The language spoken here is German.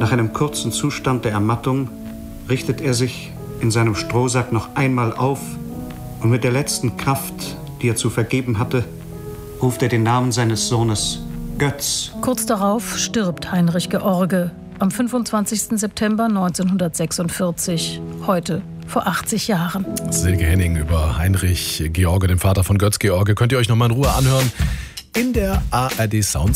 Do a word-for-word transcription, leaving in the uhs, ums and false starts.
Nach einem kurzen Zustand der Ermattung richtet er sich in seinem Strohsack noch einmal auf und mit der letzten Kraft, die er zu vergeben hatte, ruft er den Namen seines Sohnes Götz. Kurz darauf stirbt Heinrich George am fünfundzwanzigsten September neunzehnhundertsechsundvierzig, heute vor achtzig Jahren. Silke Henning über Heinrich George, den Vater von Götz George, könnt ihr euch noch mal in Ruhe anhören in der A R D Sound